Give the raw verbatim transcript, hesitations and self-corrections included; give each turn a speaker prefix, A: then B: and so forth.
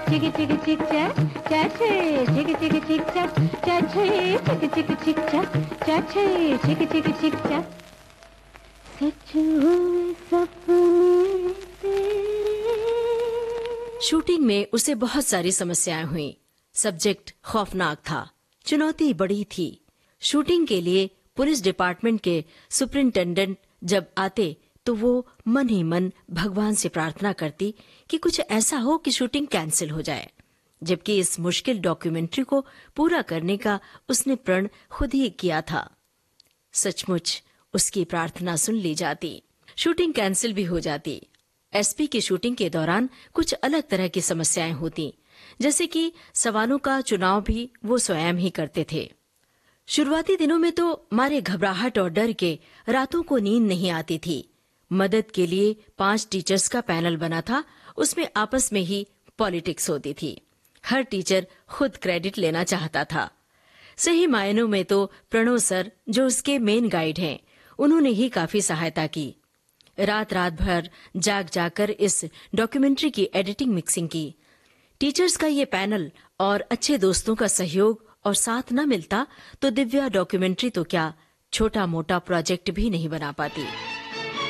A: चिक चिक चिक चक चछे चिक चिक चिक चक चछे चिक चिक चिक चक चछे चिक चिक चिक चक सच हुए सपने तेरे।
B: शूटिंग में उसे बहुत सारी समस्याएं हुई। सब्जेक्ट खौफनाक था, चुनौती बड़ी थी। शूटिंग के लिए पुलिस डिपार्टमेंट के सुपरिंटेंडेंट जब आते तो वो मन ही मन भगवान से प्रार्थना करती कि कुछ ऐसा हो कि शूटिंग कैंसिल हो जाए, जबकि इस मुश्किल डॉक्यूमेंट्री को पूरा करने का उसने प्रण खुद ही किया था। सचमुच उसकी प्रार्थना सुन ली जाती, शूटिंग कैंसिल भी हो जाती। एसपी की शूटिंग के दौरान कुछ अलग तरह की समस्याएं होती, जैसे कि सवालों का चुनाव भी वो स्वयं ही करते थे। शुरुआती दिनों में तो मारे घबराहट और डर के रातों को नींद नहीं आती थी। मदद के लिए पांच टीचर्स का पैनल बना था, उसमें आपस में ही पॉलिटिक्स होती थी। हर टीचर खुद क्रेडिट लेना चाहता था। सही मायनों में तो प्रणव सर, जो उसके मेन गाइड हैं, उन्होंने ही काफी सहायता की। रात रात भर जाग जाकर इस डॉक्यूमेंट्री की एडिटिंग मिक्सिंग की। टीचर्स का ये पैनल और अच्छे दोस्तों का सहयोग और साथ न मिलता तो दिव्या डॉक्यूमेंट्री तो क्या, छोटा मोटा प्रोजेक्ट भी नहीं बना पाती।